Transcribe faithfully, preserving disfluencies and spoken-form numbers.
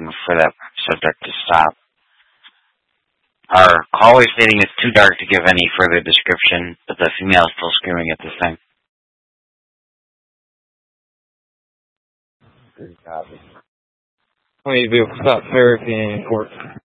asking for that subject to stop. Our caller stating it's too dark to give any further description, but the female is still screaming at this thing. Good copy. I need to be able to stop therapy in court.